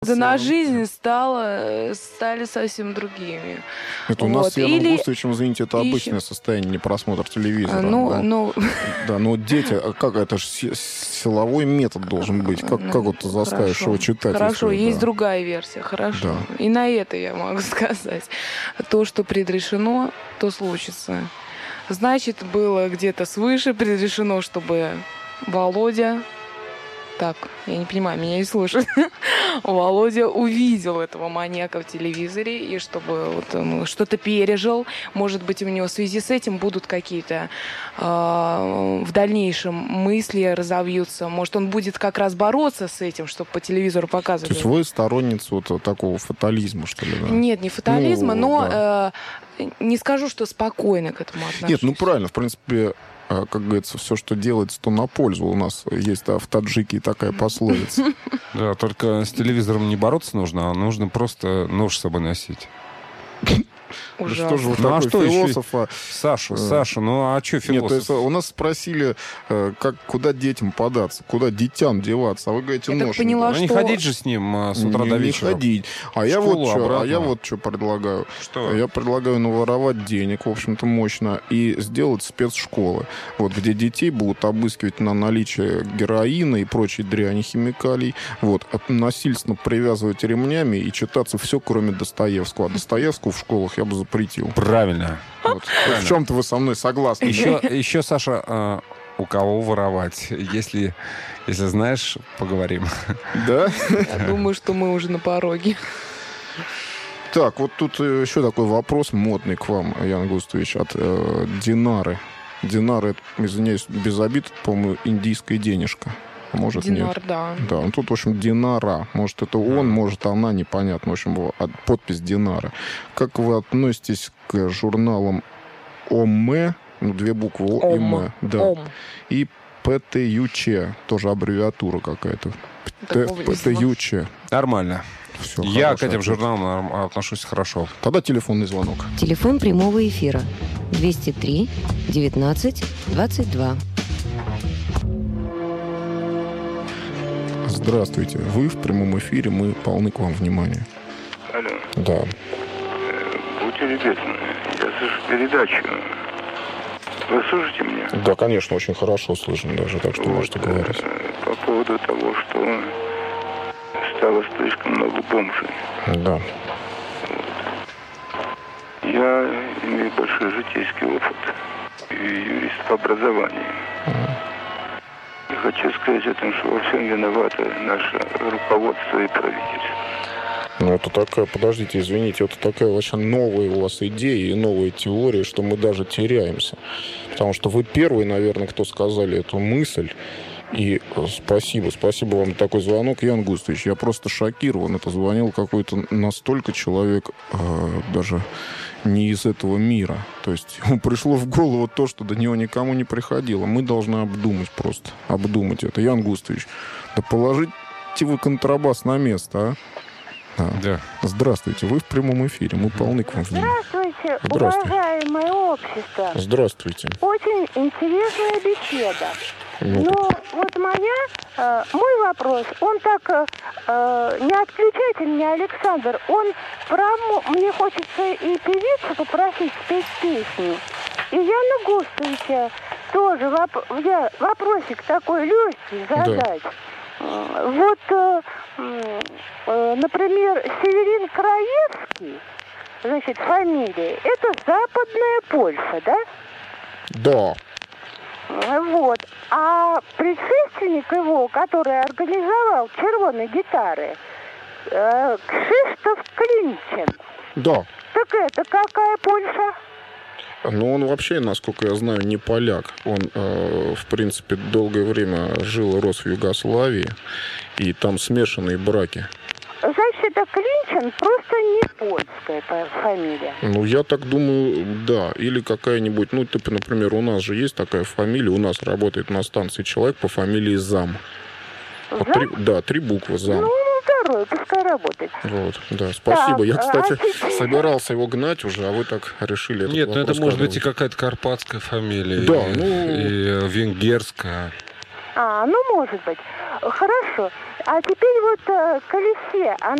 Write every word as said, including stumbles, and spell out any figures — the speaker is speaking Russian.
Да на жизнь стало, стали совсем другими. Это у вот. нас с Яном Или... Густовичем, извините, это Еще... обычное состояние, не просмотр телевизора. Ну, но... ну... Да, но дети, как это же силовой метод должен быть? Как, как вот ты заставишь Хорошо. его читать? Хорошо, если, есть да. другая версия, хорошо. Да. И на это я могу сказать. То, что предрешено, то случится. Значит, было где-то свыше предрешено, чтобы Володя... Так, я не понимаю, меня не слушают. Володя увидел этого маньяка в телевизоре, и чтобы вот он что-то пережил. Может быть, у него в связи с этим будут какие-то э, в дальнейшем мысли разовьются. Может, он будет как раз бороться с этим, чтобы по телевизору показывать. То есть вы сторонница вот такого фатализма, что ли? Да? Нет, не фатализма, ну, но да. э, не скажу, что спокойно к этому отношусь. Нет, ну правильно, в принципе... Как говорится, все, что делается, то на пользу. У нас есть да, в Таджикии такая пословица. Да, только с телевизором не бороться нужно, а нужно просто нож с собой носить. Да что же вы ну, такой а что философа? Саша, Саша, ну а что философ? Нет, то есть у нас спросили, как, куда детям податься, куда детям деваться, а вы говорите, я нож. Так поняла, ну, что... не ходить же с ним а, с утра не, до вечера. Не ходить. А я, вот что, а я вот что предлагаю. Что? Я предлагаю наворовать денег, в общем-то, мощно, и сделать спецшколы, вот, где детей будут обыскивать на наличие героина и прочей дряни, химикалий, вот, насильственно привязывать ремнями и читаться все, кроме Достоевского. А Достоевского в школах я бы запретил. Правильно. Вот. В чем-то вы со мной согласны. Еще, еще Саша, а, у кого воровать? Если, если знаешь, поговорим. Да? Я думаю, что мы уже на пороге. Так, вот тут еще такой вопрос модный к вам, Ян Густович, от э, Динары. Динары, извиняюсь, без обид, по-моему, индийская денежка. Может, Динар, нет? да. Да, ну тут, в общем, Динара. Может, это он, может, она, непонятно. В общем, подпись Динара. Как вы относитесь к журналам ОМЭ, ну, две буквы О и М, да, Ом. и ПТЮЧ, тоже аббревиатура какая-то. ПТЮЧ. Нормально. Все, Я к этим журналам отношусь хорошо. Тогда телефонный звонок. Телефон прямого эфира двести три девятнадцать двадцать два. Здравствуйте. Вы в прямом эфире, мы полны к вам внимания. Алло. Да. Э, будьте любезны, я слышу передачу. Вы слышите меня? Да, конечно, очень хорошо слышно даже, так что вот, можете говорить. Э, по поводу того, что стало слишком много бомжей. Да. Я имею большой житейский опыт и юрист по образованию. А. И хочу сказать о том, что во всем виновато наше руководство и правительство. Ну, это такая, подождите, извините, это такая вообще новая у вас идея и новая теория, что мы даже теряемся. Потому что вы первый, наверное, кто сказали эту мысль. И спасибо, спасибо вам за такой звонок, Ян Густович. Я просто шокирован. Это звонил какой-то настолько человек, э, даже не из этого мира. То есть ему пришло в голову то, что до него никому не приходило. Мы должны обдумать просто, обдумать это. Ян Густович, да положите вы контрабас на место, а? Да. Да. Здравствуйте, вы в прямом эфире, мы полны к вам внимания. Здравствуйте, Здравствуйте. уважаемое общество. Здравствуйте. Очень интересная беседа. Ну, Но вот моя, э, мой вопрос, он так, э, не отключайте меня, Александр, он про, мне хочется и певицу попросить спеть песню. И Яна Густовича тоже воп, я вопросик такой легкий задать. Да. Вот, э, э, например, Северин Краевский, значит, фамилия, это Западная Польша, да? Да. Вот. А предшественник его, который организовал «Червоные гитары», э, Кшиштоф Клинчен. Да. Так это какая Польша? Ну, он вообще, насколько я знаю, не поляк. Он, э, в принципе, долгое время жил и рос в Югославии, и там смешанные браки. Значит, это Клинчен просто не польская фамилия. Ну, я так думаю, да. Или какая-нибудь, ну, типа, например, у нас же есть такая фамилия, у нас работает на станции человек по фамилии Зам. Зам? Вот три, да, три буквы Зам. Ну, второй, пускай работает. Вот, да, спасибо. Так, я, кстати, а... собирался его гнать уже, а вы так решили этот Нет, ну это может быть и как какая-то карпатская фамилия. Да, и, ну... И венгерская. А, ну, может быть. Хорошо. А теперь вот э, Колесе,